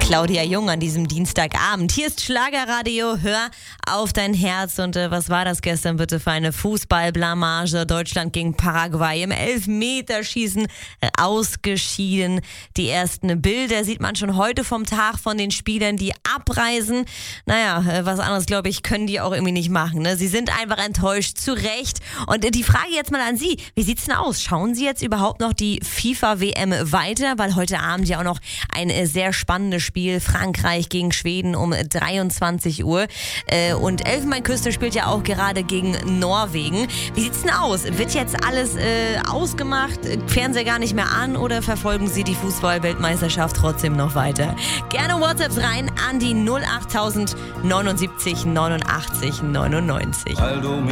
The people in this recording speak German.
Claudia Jung an diesem Dienstagabend. Hier ist Schlagerradio, hör auf dein Herz. Und was war das gestern bitte für eine Fußballblamage? Deutschland gegen Paraguay im Elfmeterschießen ausgeschieden. Die ersten Bilder sieht man schon heute vom Tag von den Spielern, die abreisen. Naja, was anderes, glaube ich, können die auch irgendwie nicht machen. Ne? Sie sind einfach enttäuscht, zu Recht. Und die Frage jetzt mal an Sie, wie sieht's denn aus? Schauen Sie jetzt überhaupt noch die FIFA-WM weiter? Weil heute Abend ja auch noch ein sehr spannendes Spiel, Frankreich gegen Schweden um 23 Uhr. Und Elfenbeinküste spielt ja auch gerade gegen Norwegen. Wie sieht's denn aus? Wird jetzt alles ausgemacht? Fernseher gar nicht mehr an oder verfolgen Sie die Fußball-Weltmeisterschaft trotzdem noch weiter? Gerne WhatsApps rein an die 08000 79 89 99.